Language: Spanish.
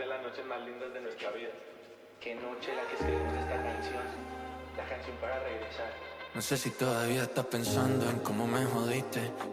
las noches más lindas de nuestra vida. Qué noche la que escribimos esta canción, la canción para regresar. No sé si todavía estás pensando en cómo me jodiste.